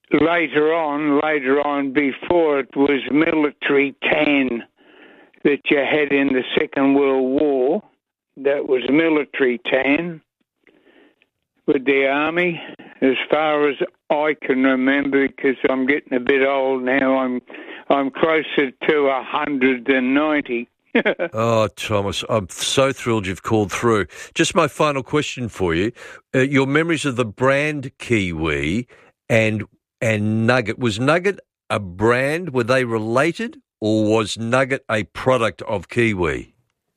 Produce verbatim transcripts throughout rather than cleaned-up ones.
later on, later on, before it was military tan that you had in the Second World War. That was military tan with the army, as far as I can remember, because I'm getting a bit old now. I'm I'm closer to one hundred than ninety. Oh, Thomas, I'm so thrilled you've called through. Just my final question for you. Uh, your memories of the brand Kiwi and and Nugget. Was Nugget a brand? Were they related, or was Nugget a product of Kiwi?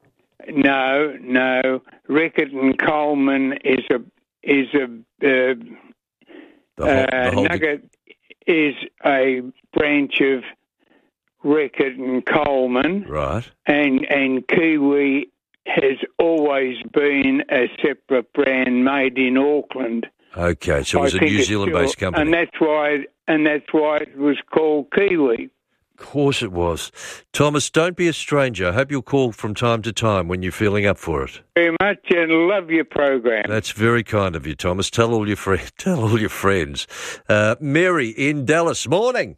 No, no. Reckitt and Coleman is a is a uh, The whole, the uh, whole Nugget is a branch of Reckitt and Coleman, right. and and Kiwi has always been a separate brand made in Auckland. Okay, so it was I a think New it's Zealand-based still- company. and that's why and that's why it was called Kiwi. Of course it was. Thomas, don't be a stranger. I hope you'll call from time to time when you're feeling up for it. Very much, and love your program. That's very kind of you, Thomas. Tell all your friends. Tell all your friends. Uh, Mary in Dallas. Morning.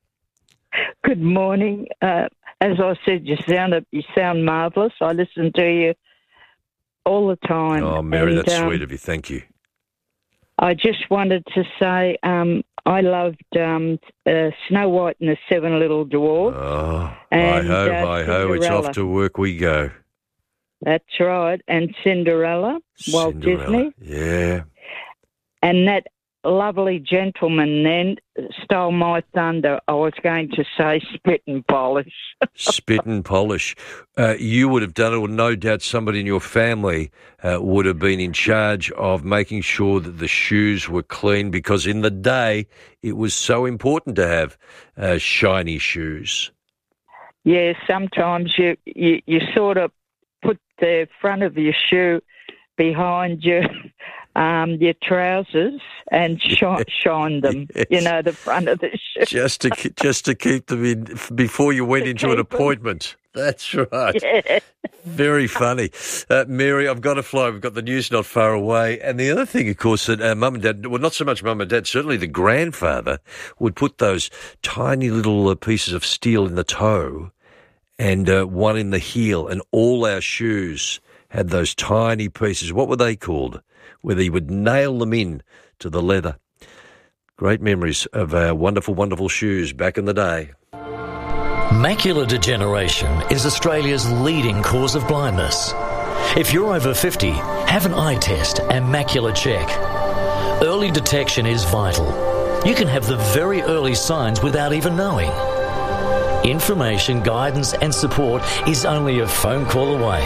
Good morning. Uh, as I said, you sound you sound marvellous. I listen to you all the time. Oh, Mary, and, that's um, sweet of you. Thank you. I just wanted to say um, I loved um, uh, Snow White and the Seven Little Dwarfs. Oh, and, hi-ho, uh, hi-ho. It's Cinderella. off to work we go. That's right. And Cinderella, Walt Cinderella. Disney. Yeah. And that lovely gentleman then stole my thunder. I was going to say spit and polish. Spit and polish. Uh, you would have done it, or no doubt somebody in your family uh, would have been in charge of making sure that the shoes were clean, because in the day it was so important to have uh, shiny shoes. Yeah, sometimes you, you, you sort of put the front of your shoe behind your um, your trousers and shine, shine them. Yes. You know, the front of the shoe. Just to ke- just to keep them in before you went To into an keep 'em. appointment. That's right. Yeah. Very funny. Uh, Mary, I've got to fly. We've got the news not far away. And the other thing, of course, that uh, mum and dad, well, not so much mum and dad, certainly the grandfather would put those tiny little uh, pieces of steel in the toe and uh, one in the heel, and all our shoes had those tiny pieces. What were they called? Where they would nail them in to the leather. Great memories of our wonderful, wonderful shoes back in the day. Macular degeneration is Australia's leading cause of blindness. If you're over fifty, have an eye test and macular check. Early detection is vital. You can have the very early signs without even knowing. Information, guidance and support is only a phone call away.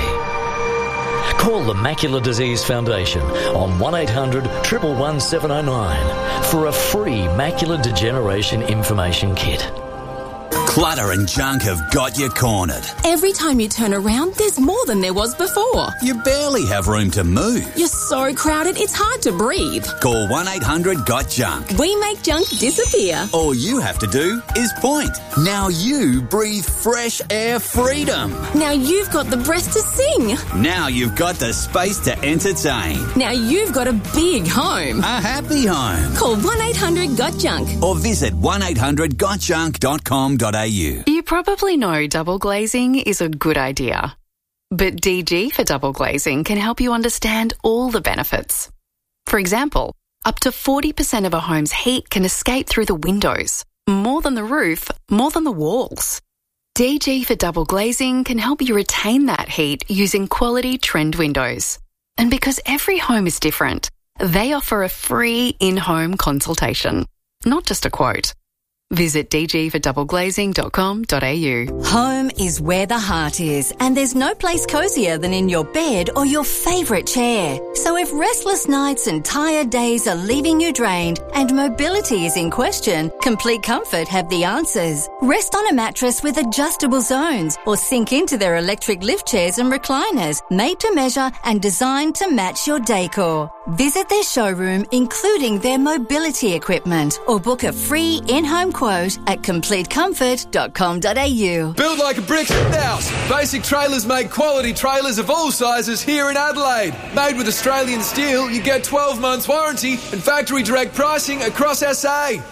Call the Macular Disease Foundation on one eight hundred, one one one, seven oh nine for a free macular degeneration information kit. Clutter and junk have got you cornered. Every time you turn around, there's more than there was before. You barely have room to move. You're so crowded, it's hard to breathe. Call one eight hundred, got junk. We make junk disappear. All you have to do is point. Now you breathe fresh air freedom. Now you've got the breath to sing. Now you've got the space to entertain. Now you've got a big home. A happy home. Call one eight hundred, got junk. Or visit one eight hundred got junk dot com dot a u. You probably know double glazing is a good idea. But D G for double glazing can help you understand all the benefits. For example, up to forty percent of a home's heat can escape through the windows. More than the roof, more than the walls. D G for double glazing can help you retain that heat using quality trend windows. And because every home is different, they offer a free in-home consultation, not just a quote. Visit d g for double glazing dot com dot a u. Home is where the heart is, and there's no place cozier than in your bed or your favourite chair. So if restless nights and tired days are leaving you drained and mobility is in question, Complete Comfort have the answers. Rest on a mattress with adjustable zones or sink into their electric lift chairs and recliners, made to measure and designed to match your decor. Visit their showroom, including their mobility equipment, or book a free in-home quote at complete comfort dot com dot a u. Build like a brick house. Basic Trailers make quality trailers of all sizes here in Adelaide. Made with Australian steel, you get twelve months warranty and factory direct pricing across S A.